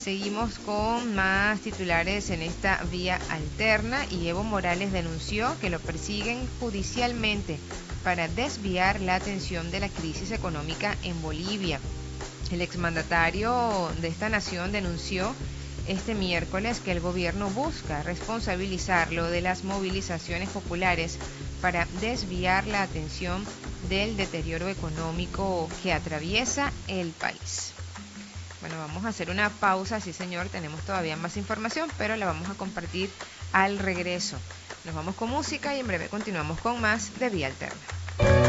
Seguimos con más titulares en esta vía alterna y Evo Morales denunció que lo persiguen judicialmente para desviar la atención de la crisis económica en Bolivia. El exmandatario de esta nación denunció este miércoles que el gobierno busca responsabilizarlo de las movilizaciones populares para desviar la atención del deterioro económico que atraviesa el país. Bueno, vamos a hacer una pausa, sí señor, tenemos todavía más información, pero la vamos a compartir al regreso. Nos vamos con música y en breve continuamos con más de Vía Alterna.